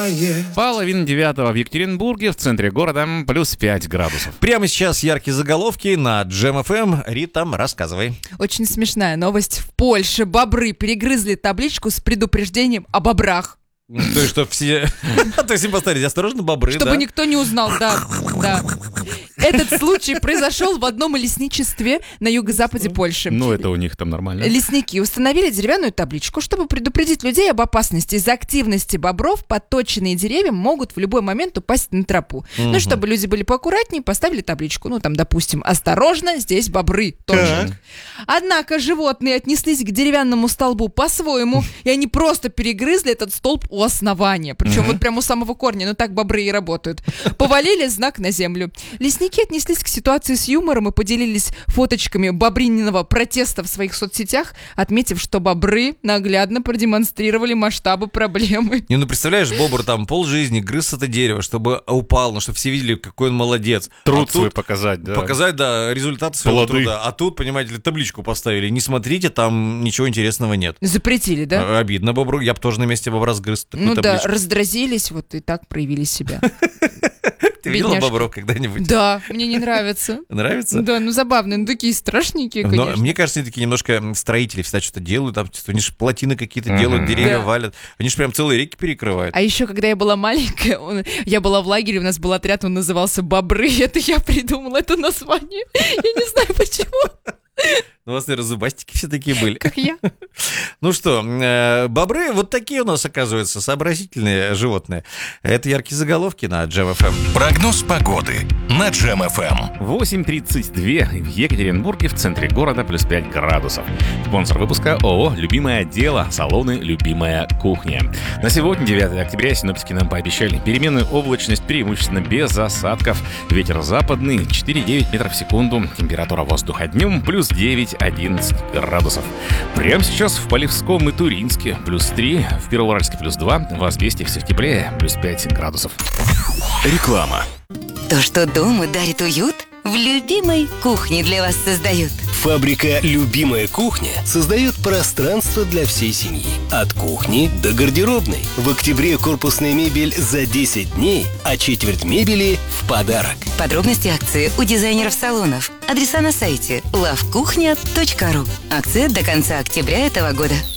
Половина девятого в Екатеринбурге, в центре города, плюс 5 градусов. Прямо сейчас яркие заголовки на Джем ФМ. Рита, рассказывай. Очень смешная новость. В Польше бобры перегрызли табличку с предупреждением о бобрах. То есть, чтобы все... То есть им поставили осторожно, бобры, да? Чтобы никто не узнал, да. Этот случай произошел в одном лесничестве на юго-западе Польши. Ну, это у них там нормально. Лесники установили деревянную табличку, чтобы предупредить людей об опасности. Из-за активности бобров подточенные деревья могут в любой момент упасть на тропу. Ну, чтобы люди были поаккуратнее, поставили табличку. Ну, там, допустим, «Осторожно, здесь бобры». Тоже. Однако животные отнеслись к деревянному столбу по-своему, и они просто перегрызли этот столб у основания. Причем вот прямо у самого корня. Ну, так бобры и работают. Повалили знак на землю. Лесники отнеслись к ситуации с юмором и поделились фоточками бобрининого протеста в своих соцсетях, отметив, что бобры наглядно продемонстрировали масштабы проблемы. Не, ну представляешь, бобр там полжизни грыз это дерево, чтобы упал, ну, чтобы все видели, какой он молодец. Труд свой показать, да. Показать, да, результат своего труда. А тут, понимаете ли, табличку поставили. Не смотрите, там ничего интересного нет. Запретили, да? Обидно бобру. Я бы тоже на месте бобра сгрыз такую табличку. Да, раздразились, вот и так проявили себя. Ты видела бобров когда-нибудь? Да, мне не нравится. Нравится? Да, ну забавные, ну такие страшненькие, конечно. Но мне кажется, они такие немножко строители всегда что-то делают, там, они же плотины какие-то делают, деревья валят. Они же прям целые реки перекрывают. А еще, когда я была маленькая, я была в лагере, у нас был отряд, он назывался «Бобры». Это я придумала это название. Я не знаю, почему. Ну, у вас, наверное, зубастики все такие были. Как я. Ну что, бобры вот такие у нас, оказывается, сообразительные животные. Это яркие заголовки на Джем ФМ. Прогноз погоды на Джем ФМ. 8:32 в Екатеринбурге, в центре города, плюс 5 градусов. Спонсор выпуска ООО «Любимое дело», салоны «Любимая кухня». На сегодня, 9 октября, синоптики нам пообещали переменную облачность, преимущественно без осадков. Ветер западный, 4,9 метров в секунду. Температура воздуха днем, плюс 9-11 градусов. Прямо сейчас в Полевском и Туринске плюс 3, в Первоуральске плюс 2, в Известии всех теплее, плюс 5 градусов. Реклама. То, что дома дарит уют, в любимой кухне для вас создают. Фабрика «Любимая кухня» создает пространство для всей семьи. От кухни до гардеробной. В октябре корпусная мебель за 10 дней, а четверть мебели в подарок. Подробности акции у дизайнеров салонов. Адреса на сайте lovekuchня.ru. Акция до конца октября этого года.